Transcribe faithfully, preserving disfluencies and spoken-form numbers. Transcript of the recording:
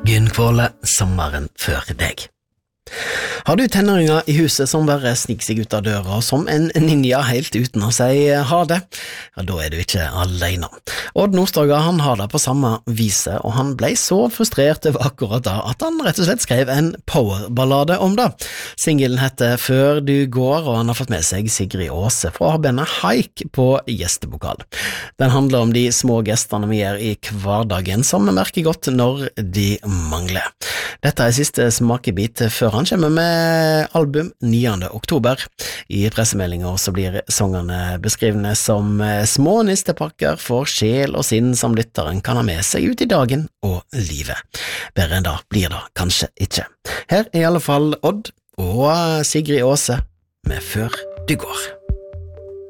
Gynkvåle, sommeren før deg. Har du tenåringer i huset som bare sniker seg ut av døra som en ninja helt uten å si ha det? Ja, da er du ikke alene. Odd Nordstoga, han har det på samme viset, og han ble så frustrert over akkurat da at han rett og slett skrev en powerballade om det. Singelen heter Før du går, og han har fått med seg Sigrid Åse fra bandet Haik på gjestebokal. Den handler om de små gestene vi gjør i hverdagen, som vi merker godt når de mangler. Dette er siste smakebit før han kommer med album niende oktober. I pressemeldinger så blir sangene beskrivende som små nistepakker for sjel og sinn som lytteren kan ha med seg ut i dagen og livet. Bedre enn da blir det kanskje ikke. Her er i alle fall Odd og Sigrid Åse med Før du går.